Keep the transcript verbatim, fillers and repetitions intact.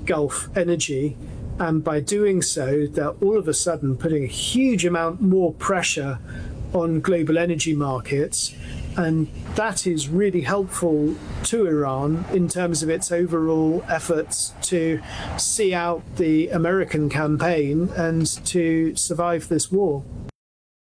Gulf energy. And by doing so, they're all of a sudden putting a huge amount more pressure on global energy markets. And that is really helpful to Iran in terms of its overall efforts to see out the American campaign and to survive this war.